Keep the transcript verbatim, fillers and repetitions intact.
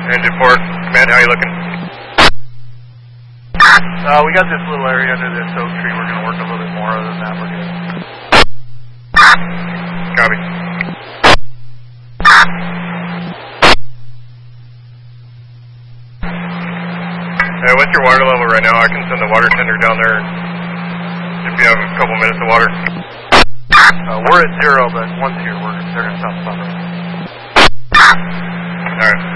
Engine four, command, how you looking? Uh, we got this little area under this oak tree. We're going to work a little bit more. Other than that, we're good. Copy. Uh, what's your water level right now? I can send the water tender down there if you have a couple minutes of water. Uh, we're at zero, but once here, we're, they're going to stop the pump. Alright.